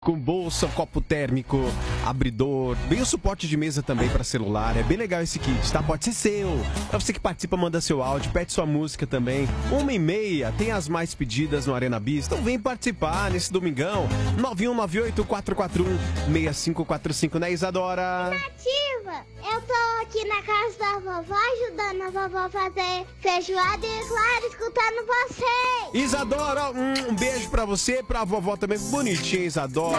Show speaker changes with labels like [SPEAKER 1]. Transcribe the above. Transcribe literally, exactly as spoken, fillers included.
[SPEAKER 1] Com bolsa, copo térmico, abridor, bem o suporte de mesa também para celular. É bem legal esse kit, tá? Pode ser seu. Pra você que participa, manda seu áudio, pede sua música também. Uma e meia, tem as mais pedidas no Arena Bis. Então vem participar nesse domingão. nove um nove oito, quatro quatro um, seis cinco quatro cinco, né, Isadora?
[SPEAKER 2] Nativa, eu tô aqui na casa da vovó, ajudando a vovó a fazer feijoada e, claro, escutando vocês.
[SPEAKER 1] Isadora, um, um beijo pra você, pra vovó também. Bonitinha, Isadora.